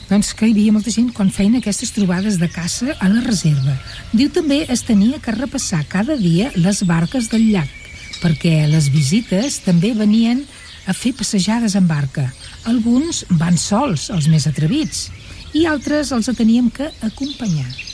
Doncs que hi havia molta gent quan feien aquestes trobades de caça a la reserva. Diu també es tenia que repassar cada dia les barques del llac, perquè les visites també venien a fer passejades en barca. Alguns van sols, els més atrevits, i altres els teníem que acompanyar.